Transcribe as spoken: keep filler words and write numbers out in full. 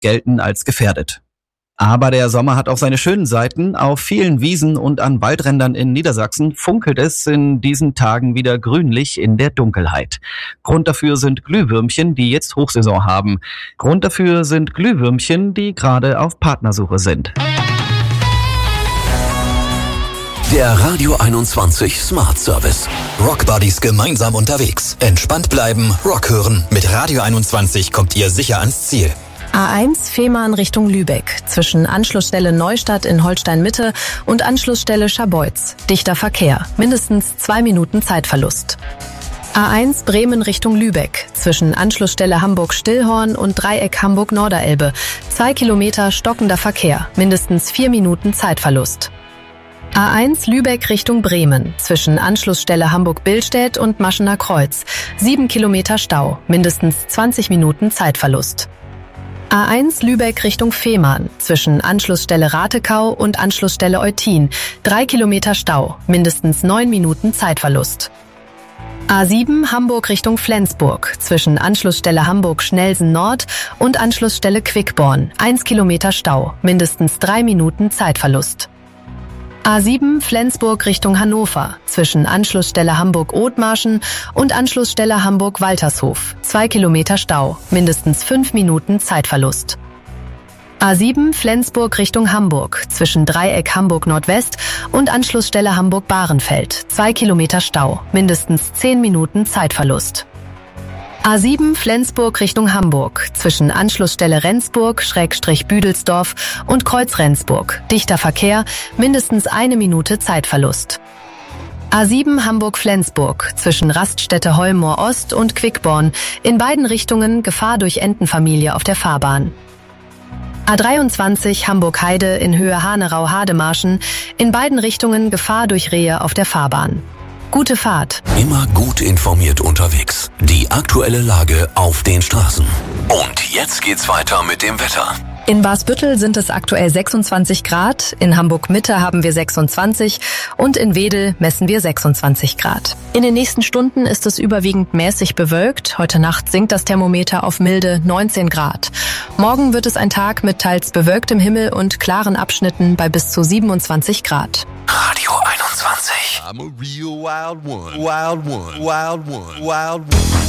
gelten als gefährdet. Aber der Sommer hat auch seine schönen Seiten. Auf vielen Wiesen und an Waldrändern in Niedersachsen funkelt es in diesen Tagen wieder grünlich in der Dunkelheit. Grund dafür sind Glühwürmchen, die jetzt Hochsaison haben. Grund dafür sind Glühwürmchen, die gerade auf Partnersuche sind. Der Radio einundzwanzig Smart Service. Rockbuddies gemeinsam unterwegs. Entspannt bleiben, Rock hören. Mit Radio einundzwanzig kommt ihr sicher ans Ziel. A eins Fehmarn Richtung Lübeck. Zwischen Anschlussstelle Neustadt in Holstein-Mitte und Anschlussstelle Scharbeutz. Dichter Verkehr. Mindestens zwei Minuten Zeitverlust. A eins Bremen Richtung Lübeck. Zwischen Anschlussstelle Hamburg-Stillhorn und Dreieck Hamburg-Norderelbe. Zwei Kilometer stockender Verkehr. Mindestens vier Minuten Zeitverlust. A eins Lübeck Richtung Bremen. Zwischen Anschlussstelle Hamburg-Billstedt und Maschener Kreuz. Sieben Kilometer Stau. Mindestens zwanzig Minuten Zeitverlust. A eins Lübeck Richtung Fehmarn. Zwischen Anschlussstelle Ratekau und Anschlussstelle Eutin. Drei Kilometer Stau. Mindestens neun Minuten Zeitverlust. A sieben Hamburg Richtung Flensburg. Zwischen Anschlussstelle Hamburg-Schnelsen Nord und Anschlussstelle Quickborn. Eins Kilometer Stau. Mindestens drei Minuten Zeitverlust. A sieben Flensburg Richtung Hannover. Zwischen Anschlussstelle Hamburg-Othmarschen und Anschlussstelle Hamburg-Waltershof. Zwei Kilometer Stau. Mindestens fünf Minuten Zeitverlust. A sieben Flensburg Richtung Hamburg. Zwischen Dreieck Hamburg-Nordwest und Anschlussstelle Hamburg-Bahrenfeld. Zwei Kilometer Stau. Mindestens zehn Minuten Zeitverlust. A sieben Flensburg Richtung Hamburg. Zwischen Anschlussstelle Rendsburg-Büdelsdorf und Kreuz Rendsburg. Dichter Verkehr, mindestens eine Minute Zeitverlust. A sieben Hamburg-Flensburg. Zwischen Raststätte Holmoor Ost und Quickborn. In beiden Richtungen Gefahr durch Entenfamilie auf der Fahrbahn. A dreiundzwanzig Hamburg-Heide in Höhe Hanerau-Hademarschen. In beiden Richtungen Gefahr durch Rehe auf der Fahrbahn. Gute Fahrt. Immer gut informiert unterwegs. Die aktuelle Lage auf den Straßen. Und jetzt geht's weiter mit dem Wetter. In Barsbüttel sind es aktuell sechsundzwanzig Grad, in Hamburg-Mitte haben wir sechsundzwanzig und in Wedel messen wir sechsundzwanzig Grad. In den nächsten Stunden ist es überwiegend mäßig bewölkt. Heute Nacht sinkt das Thermometer auf milde neunzehn Grad. Morgen wird es ein Tag mit teils bewölktem Himmel und klaren Abschnitten bei bis zu siebenundzwanzig Grad. Radio einundzwanzig. I'm a real wild one. Wild one. Wild one. Wild one.